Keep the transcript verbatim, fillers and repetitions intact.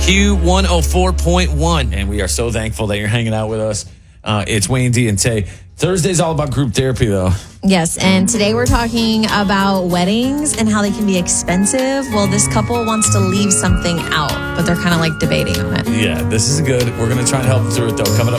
Q one oh four point one. And we are so thankful that you're hanging out with us. Uh, it's Wayne D and Tay. Thursday's all about group therapy, though. Yes, and today we're talking about weddings and how they can be expensive. Well, this couple wants to leave something out, but they're kind of like debating on it. Yeah, this is good. We're going to try and help them through it, though. Coming up.